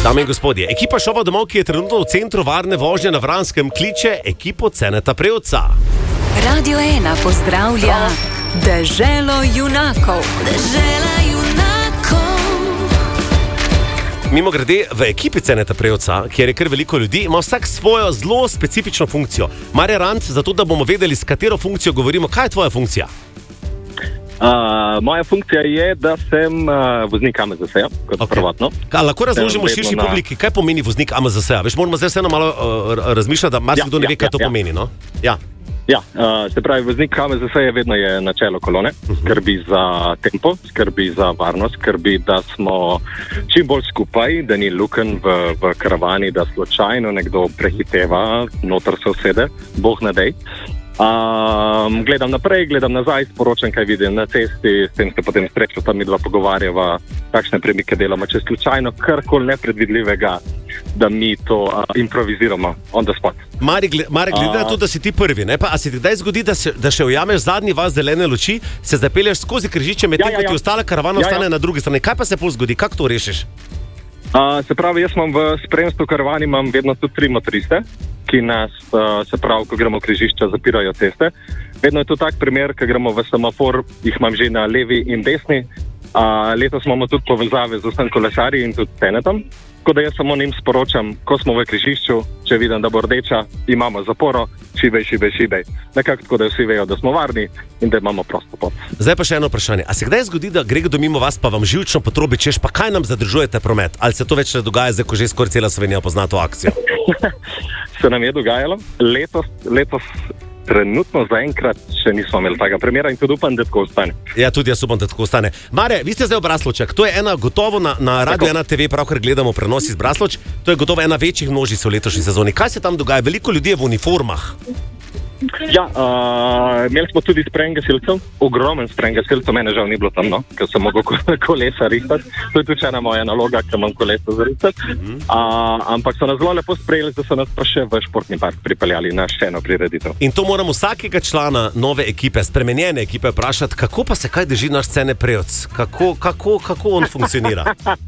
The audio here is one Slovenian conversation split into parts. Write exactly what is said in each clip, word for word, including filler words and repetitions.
Dame in gospodje, ekipa šova domov, ki je trenutno v centru varne vožnje na Vranskem, kliče ekipo Ceneta Prevca. Radio ena pozdravlja Deželo junakov. Dežela junakov. Mimo grede, v ekipi Ceneta Prevca, kjer je kar veliko ljudi, ima vsak svojo zelo specifično funkcijo. Marja Rant, zato da bomo vedeli, s katero funkcijo govorimo, kaj je tvoja funkcija? Uh, moja funkcija je, da sem uh, voznik A M Z S-ja, kot okay. prvotno. Kaj, lahko razložimo širši na... publiki, kaj pomeni voznik A M Z S-ja? Veš, moramo zdaj vseeno malo uh, razmišljati, da marsikdo ja, ne ve, kaj ja, to ja. pomeni, no? Ja. Ja, uh, se pravi, voznik A M Z S je vedno je na čelo kolone, uh-huh. skrbi za tempo, skrbi za varnost, skrbi, da smo čim bolj skupaj, da ni luken v, v karavani, da slučajno nekdo prehiteva, noter se usede, Bog ne dej. Um, gledam naprej, gledam nazaj, sporočam, kaj vidim na cesti, s tem se potem srečo tam mi dva pogovarjava, kakšne premike delamo, če slučajno karkoli nepredvidljivega, da mi to uh, improviziramo on the spot. Mari, Mari glede na to, da si ti prvi, ne? Pa, a se ti kdaj zgodi, da, se, da še ujameš zadnji vas zelene luči, se zapelješ skozi križiče, medtem ja, ja, ja. ko ti ostala karavana ja, ostane ja. na drugi strani. Kaj pa se pol zgodi? Kako to rešiš? Uh, se pravi, jaz imam v spremstvu karavani imam vedno tudi tri motoriste, ki nas, uh, se pravi, ko gremo v križišča, zapirajo ceste. Vedno je to tak primer, ko gremo v semafor, jih imam že na levi in desni. Uh, letos imamo tudi povezave z vsem kolesarji in tudi Cenetom. Tako da jaz samo njim sporočam, ko smo v križišču, če vidim, da bo rdeča, imamo zaporo, šibej, šibej, šibej. Nekako tako, da vsi vejo, da smo varni in da imamo prosto pot. Zdaj pa še eno vprašanje. A se kdaj zgodi, da gre kdo mimo vas, pa vam živčno potrobi, češ, pa kaj nam zadržujete promet? Ali se to več ne dogaja, zdaj ko že skoraj cela Slovenija pozna to akcijo? Se nam je dogajalo. Letos, letos trenutno zaenkrat še nismo imeli takega primera in tudi upam, da tako ostane. Ja, tudi jaz upam, da tako ostane. Mare, vi ste zdaj v Braslovčah. To je ena gotovo na, na Radio ena te ve, pravkar gledamo prenos iz Braslovč. To je gotovo ena večjih množic v letošnji sezoni. Kaj se tam dogaja? Veliko ljudi je v uniformah. Ja, uh, imeli smo tudi sprejjem gasilcev, ogromen sprejjem gasilcev, mene žal ni bilo tam, no, ker sem mogel kolesa rihtati. To je tudi ena moja naloga, ker imam kolesa za rihtati. Uh-huh. Uh, ampak so nas zelo lepo sprejeli, da so nas pa še v športni park pripeljali na še eno prireditev. In to moramo vsakega člana nove ekipe, spremenjene ekipe vprašati, kako pa se kaj drži naš Cene Prevc? Kako, kako, kako on funkcionira?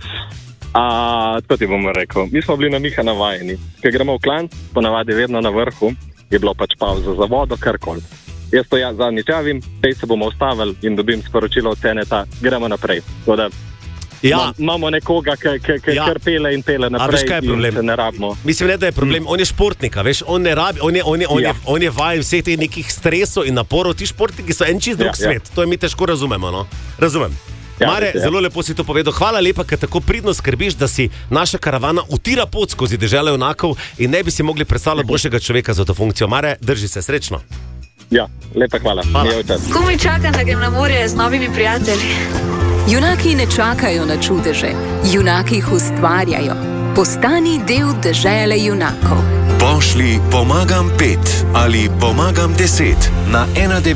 uh, to ti bom rekel. Mi smo bili na Miha navajeni. Ker gremo v klanc, ponavadi vedno na vrhu, je bilo pač pauza za vodo, karkoli. Jaz to jaz zadnjič javim, zdaj se bomo ustavili in dobim sporočilo od Ceneta, gremo naprej. Tako da ja. imamo nekoga, ki ja. kar pele in pele naprej. A veš, kaj je problem? In se ne rabimo. Mislim, ne, da je problem. Hmm. On je športnik, veš, on ne rabi, on je, on je, on ja. je, on je vajen vseh teh nekih stresov in naporov. Ti športniki so en čist drug ja, svet. Ja. To je mi težko razumemo, no? Razumem. Ja, Mare, ja. zelo lepo si to povedal. Hvala lepa, ker tako pridno skrbiš, da si naša karavana utira pot skozi deželo junakov in ne bi si mogli predstavljati boljšega človeka za to funkcijo. Mare, drži se, srečno. Ja, lepa hvala. hvala. Komaj čakam, da grem na morje z novimi prijatelji. Junaki ne čakajo na čudeže, junaki jih ustvarjajo. Postani del dežele junakov. Pošli pomagam pet ali pomagam deset na ena devet.